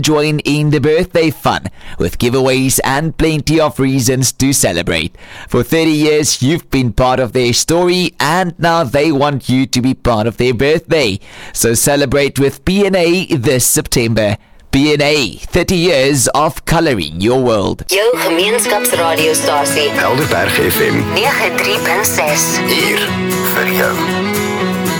Join in the birthday fun with giveaways and plenty of reasons to celebrate. For 30 years, you've been part of their story and now they want you to be part of their birthday. So celebrate with B&A this September. B&A, 30 years of coloring your world. Jou gemeenskapsradiostasie Helderberg FM 93.6 hier vir jou.